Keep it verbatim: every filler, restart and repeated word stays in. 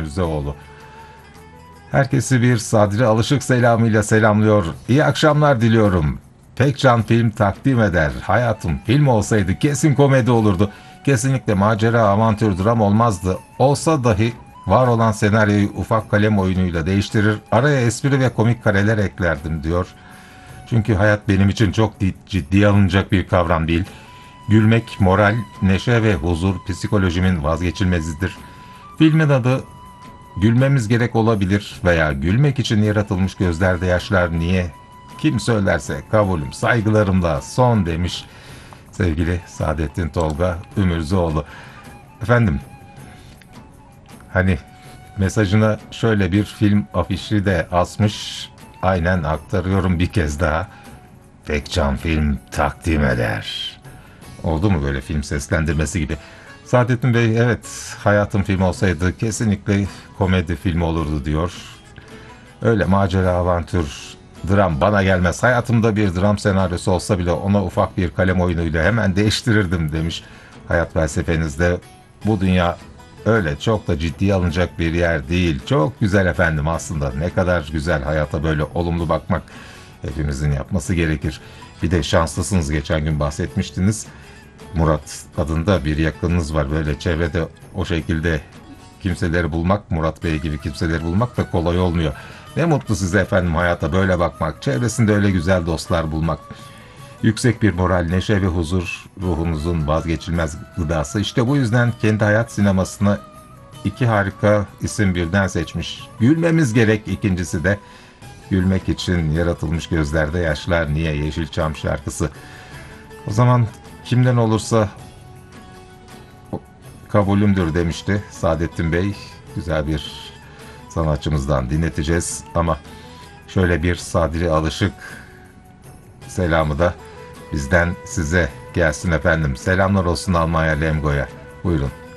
Ömürzeoğlu. Herkesi bir Sadri Alışık selamıyla selamlıyor. İyi akşamlar diliyorum. Pekcan film takdim eder. Hayatım film olsaydı kesin komedi olurdu. Kesinlikle macera, avantür, dram olmazdı. Olsa dahi var olan senaryoyu ufak kalem oyunuyla değiştirir. Araya espri ve komik kareler eklerdim diyor. Çünkü hayat benim için çok ciddiye alınacak bir kavram değil. Gülmek, moral, neşe ve huzur psikolojimin vazgeçilmezidir. Filmin adı Gülmemiz Gerek olabilir veya gülmek için yaratılmış gözlerde yaşlar niye? Kim söylerse kabulüm saygılarımla son demiş sevgili Saadettin Tolga Ümürzoğlu. Efendim, hani mesajına şöyle bir film afişi de asmış. Aynen aktarıyorum bir kez daha. Pekcan film takdim eder. Oldu mu böyle film seslendirmesi gibi? Saadettin Bey, evet, hayatım film olsaydı kesinlikle komedi filmi olurdu diyor. Öyle macera, avantür, dram bana gelmez. Hayatımda bir dram senaryosu olsa bile ona ufak bir kalem oyunuyla hemen değiştirirdim demiş. Hayat felsefenizde bu dünya öyle çok da ciddiye alınacak bir yer değil. Çok güzel efendim aslında. Ne kadar güzel hayata böyle olumlu bakmak hepimizin yapması gerekir. Bir de şanslısınız, geçen gün bahsetmiştiniz. Murat adında bir yakınınız var. Böyle çevrede o şekilde kimseleri bulmak, Murat Bey gibi kimseleri bulmak da kolay olmuyor. Ne mutlu size efendim hayata böyle bakmak, çevresinde öyle güzel dostlar bulmak. Yüksek bir moral, neşe ve huzur ruhunuzun vazgeçilmez gıdası. İşte bu yüzden kendi hayat sinemasına iki harika isim birden seçmiş. Gülmemiz gerek, ikincisi de gülmek için yaratılmış gözlerde yaşlar niye, Yeşilçam şarkısı. O zaman kimden olursa kabulümdür demişti Saadettin Bey. Güzel bir sanatçımızdan dinleteceğiz ama şöyle bir Sadri Alışık selamı da bizden size gelsin efendim. Selamlar olsun Almanya Lemgo'ya. Buyurun.